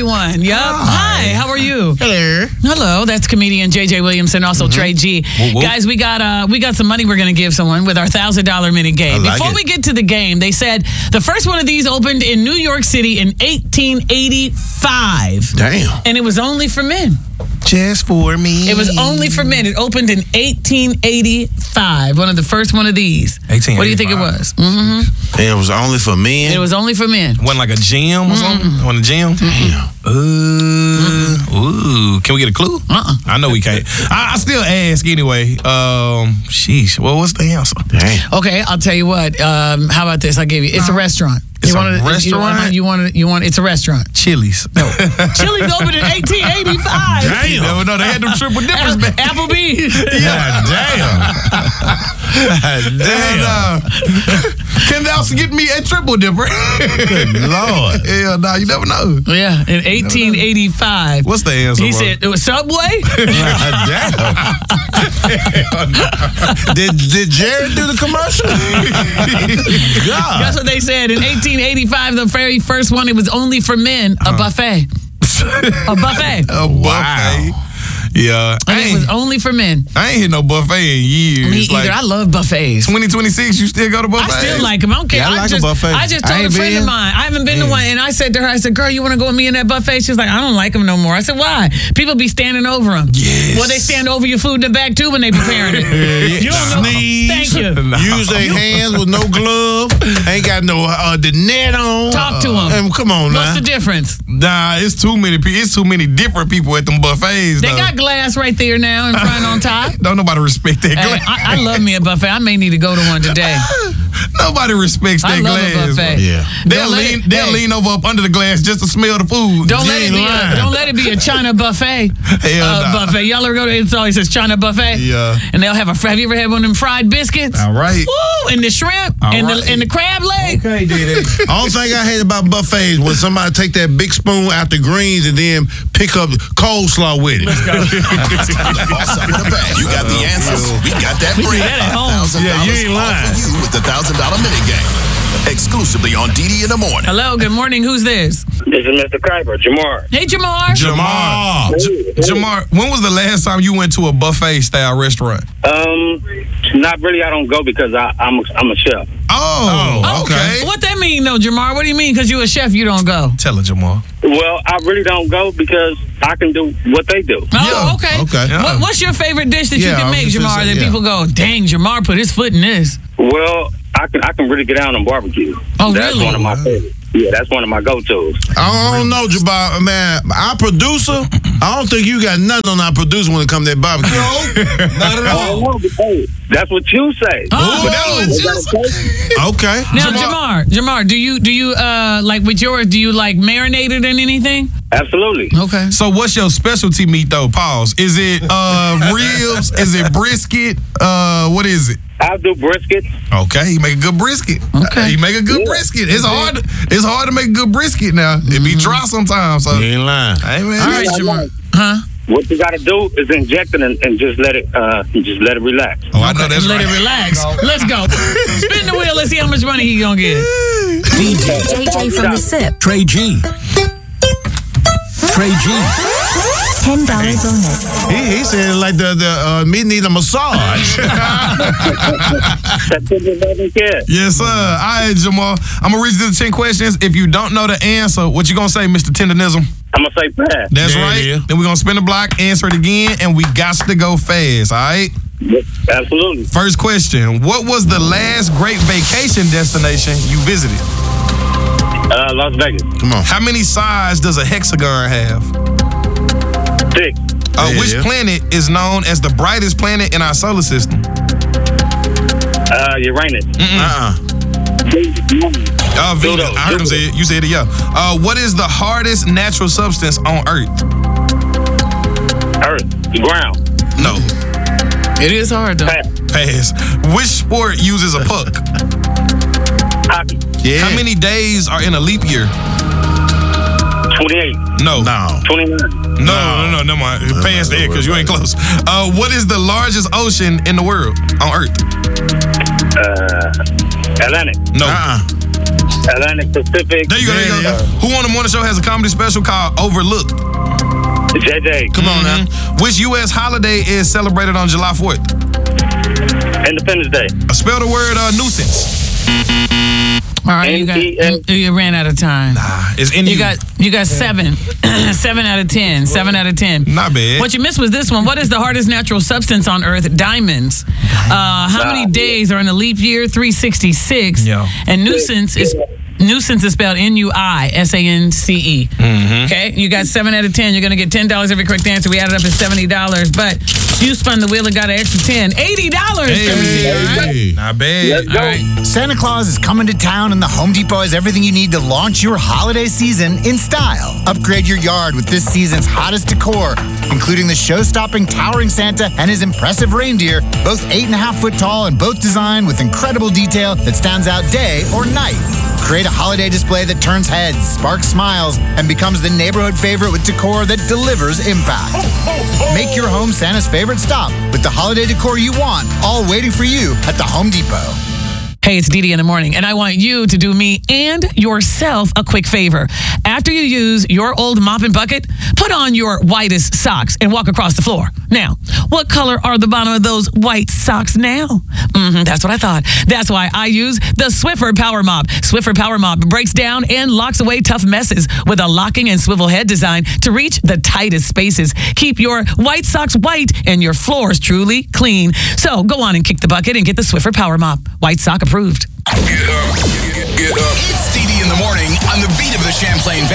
everyone. Yep. Hi. How are you? Hello. That's comedian JJ Williamson, also Trey G. Guys, we got some money we're going to give someone with our $1,000 minute game. Before we get to the game, they said the first one of these opened in New York City in 1885. Damn. And it was only for men. Just for me. It was only for men. It opened in 1885. One of the first one of these. 1885. What do you think it was? Mm-hmm. And it was only for men? It was only for men. Wasn't like a gym or something? Wasn't a gym? Ooh. Can we get a clue? I know we can't. I still ask anyway. Sheesh. Well, what's the answer? Damn. Okay, I'll tell you what. How about this? I'll give you. It's a restaurant. It's a restaurant? You want it? It's a restaurant. Chili's. No. Chili's opened in 1885. Damn. No, they had them triple dippers back. Applebee's. Yeah, damn. $10 get me a triple dipper. Good Lord. Hell no, you never know. Yeah, in 1885. What's the answer? He said it was Subway. Damn. Did Jared do the commercial? God. That's what they said. In 1885, the very first one, it was only for men, a buffet. A buffet. A buffet. Yeah. And it was only for men. I ain't hit no buffet in years. Me either. I love buffets. 2026, you still go to buffets? I still like them. I don't care. Yeah, I like a buffet. I just told a friend of mine, I haven't been to one, and I said to her, I said, girl, you want to go with me in that buffet? She's like, I don't like them no more. I said, why? People be standing over them. Yes. Well, they stand over your food in the back, too, when they preparing it. You don't know. Sneeze. Thank you. Use their hands with no glove. Ain't got no the net on. Talk to them. Come on, What's now. the difference? Nah, it's too many people. It's too many different people at them buffets. They got glass right there now in front on top. Don't nobody respect that Hey, glass. I love me a buffet. I may need to go to one today. Nobody respects that I love glass. a buffet. Yeah. They'll lean over up under the glass just to smell the food. Don't let it be a China buffet. Buffet. Y'all ever go to it always says China buffet? Yeah. And they'll have have you ever had one of them fried biscuits? All right. Woo! And the shrimp and the crab leg. Okay, did it. Only thing I hate about buffets when somebody take that big spoon out the greens and then pick up coleslaw with it. You got the answers. We got that We do bread. that at home. $1,000 you ain't lying. off for you with the $1,000 minute game. Exclusively on DD in the morning. Hello, good morning. Who's this? This is Mr. Kuiper, Jamar. Hey, Jamar. Jamar, when was the last time you went to a buffet style restaurant? Not really. I don't go because I'm a chef. Oh, okay. What that mean, though, Jamar? What do you mean? Because you a chef, you don't go? Tell her, Jamar. Well, I really don't go because I can do what they do. Oh, Yeah, okay. okay. Yeah. What's your favorite dish that you Yeah, can I make, was just Jamar, gonna that say, people go, dang, Jamar put his foot in this? Well, I can really get down on barbecue. Oh, That's really? one of my favorites. Yeah, that's one of my go-tos. I don't know, Jabbar, man. Our producer, I don't think you got nothing on our producer when it comes to that barbecue. Not at all. Oh, hey, that's what you say. Oh, Okay. Now, Jamar, do you like with yours? Do you like marinated in anything? Absolutely. Okay. So what's your specialty meat though? Pause. Is it ribs? Is it brisket? What is it? I'll do brisket. Okay, you make a good brisket. Okay. You make a good brisket. It's hard. It's hard to make a good brisket now. It be dry sometimes. So. You ain't lying. Hey man. All right, Jamar. Huh? What you got to do is inject it and just let it relax. Oh, I know that's Let right. it relax. Let's go. Spin the wheel. Let's see how much money he gonna get. JJ from the SIP. Trey G. Trey G. $10 bonus. He said it like the me need a massage. Yes, sir. All right, Jamal. I'm gonna read you the 10 questions. If you don't know the answer, what you gonna say, Mr. Tenderism? I'm going to say pass. That's There it right. is. Then we're gonna spin the block, answer it again, and we got to go fast. All right. Absolutely. First question: what was the last great vacation destination you visited? Las Vegas. Come on. How many sides does a hexagon have? 6. Which planet is known as the brightest planet in our solar system? Uranus. Venus. I heard him say it. You said it, yeah. What is the hardest natural substance on Earth? Earth. The ground. No. It is hard though. Pass. Which sport uses a puck? Hockey. Yeah. How many days are in a leap year? 28. No. 29. No, never mind. Pass there because you ain't close. What is the largest ocean in the world on Earth? Atlantic. No. Atlantic Pacific. There you go. There you go. Who on the morning show has a comedy special called Overlooked? JJ. Come on now. Which U.S. holiday is celebrated on July 4th? Independence Day. Spell the word nuisance. All right, you ran out of time. Nah, it's in you got 7. 7 out of 10. 7 out of 10. Not bad. What you missed was this one. What is the hardest natural substance on Earth? Diamonds. How many days are in a leap year? 366. Yeah. And nuisance is spelled Nuisance. Okay, you got 7 out of 10. You're going to get $10 every correct answer. We added up as $70, but you spun the wheel and got an extra 10. $80. Hey. Not bad. All right. Santa Claus is coming to town, and the Home Depot has everything you need to launch your holiday season in style. Upgrade your yard with this season's hottest decor, including the show-stopping towering Santa and his impressive reindeer, both 8.5 foot tall and both designed with incredible detail that stands out day or night. Create a holiday display that turns heads, sparks smiles, and becomes the neighborhood favorite with decor that delivers impact. Make your home Santa's favorite stop with the holiday decor you want, all waiting for you at the Home Depot. Hey, it's Dee Dee in the morning, and I want you to do me and yourself a quick favor. After you use your old mop and bucket, put on your whitest socks and walk across the floor. Now, what color are the bottom of those white socks now? That's what I thought. That's why I use the Swiffer Power Mop. Swiffer Power Mop breaks down and locks away tough messes with a locking and swivel head design to reach the tightest spaces. Keep your white socks white and your floors truly clean. So go on and kick the bucket and get the Swiffer Power Mop. White sock approved. Get up. It's Dee Dee in the morning on the beat of the Champlain